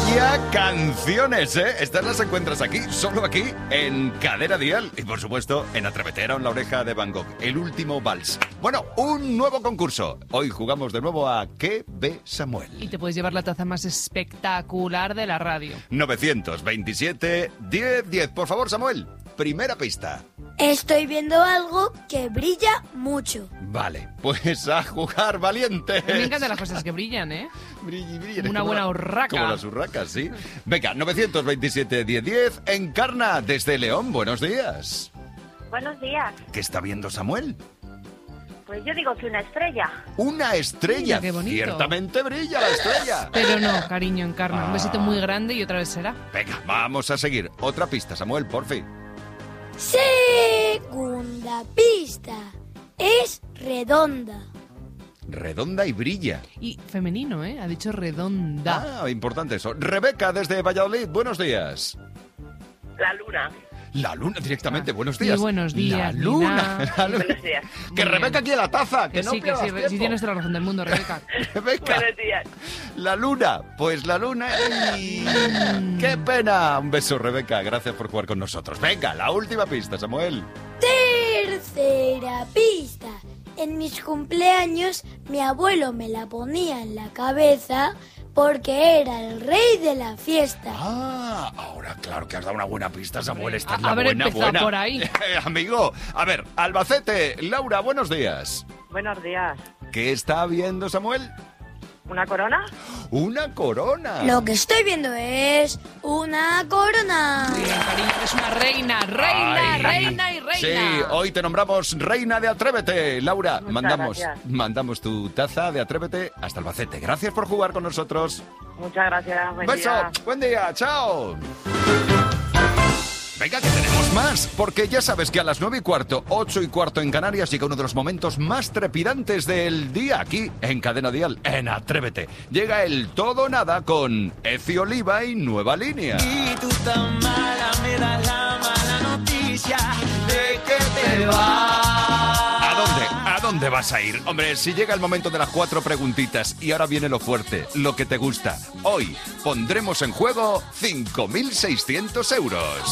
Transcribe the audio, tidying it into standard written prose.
Vaya canciones, ¿eh? Estas las encuentras aquí, solo aquí, en Cadena Dial. Y por supuesto, en Atrevetera en la oreja de Van Gogh, el último vals. Bueno, un nuevo concurso. Hoy jugamos de nuevo a ¿Qué ve Samuel? Y te puedes llevar la taza más espectacular de la radio. 927 10 10. Por favor, Samuel, primera pista. Estoy viendo algo que brilla mucho. Vale, pues a jugar, valiente. Me encantan las cosas que brillan, ¿eh? Brilla. Una buena urraca. Como las urracas, sí. Venga, 927 10 10. Encarna desde León. Buenos días. Buenos días. ¿Qué está viendo Samuel? Pues yo digo que una estrella. Una estrella. Mira, qué bonito. Ciertamente brilla la estrella. Pero no, cariño, Encarna. Un besito muy grande y otra vez será. Venga, vamos a seguir. Otra pista, Samuel, por fin. Segunda pista. Es redonda. Redonda y brilla. Y femenino, ¿eh? Ha dicho redonda. Ah, importante eso. Rebeca desde Valladolid. Buenos días. La luna. La luna directamente. Buenos días. Y buenos días, La luna. Nina. La luna. Buenos días. Que Muy Rebeca bien. quiere la taza. Que Que no sí, que pierdas sí, tiempo. sí tienes toda la razón del mundo, Rebeca. Rebeca. Buenos días. La luna. Pues la luna. ¡Ay! ¡Qué pena! Un beso, Rebeca. Gracias por jugar con nosotros. Venga, la última pista, Samuel. Tercera pista. En mis cumpleaños mi abuelo me la ponía en la cabeza porque era el rey de la fiesta. Ah, ahora claro que has dado una buena pista, Samuel. Esta es la Haber buena, empezado buena. por ahí. Amigo, a ver, Albacete. Laura, buenos días. Buenos días. ¿Qué está viendo Samuel? ¿Una corona? Una corona. Lo que estoy viendo es una corona. Bien, cariño, es una reina, reina, Ay. reina y reina. Sí, hoy te nombramos reina de Atrévete. Laura, Muchas gracias. mandamos tu taza de Atrévete hasta Albacete. Gracias por jugar con nosotros. Muchas gracias. Buen Beso, día. buen día, chao. Venga, que tenemos más, porque ya sabes que a las 9:15, 8:15 en Canarias llega uno de los momentos más trepidantes del día aquí en Cadena Dial, en Atrévete. Llega el todo o nada con Eci Oliva y Nueva Línea. Y tú tan mala, me das la mala noticia de que te vas. ¿A dónde? ¿A dónde vas a ir? Hombre, si llega el momento de las 4 preguntitas y ahora viene lo fuerte, lo que te gusta. Hoy pondremos en juego 5.600 euros.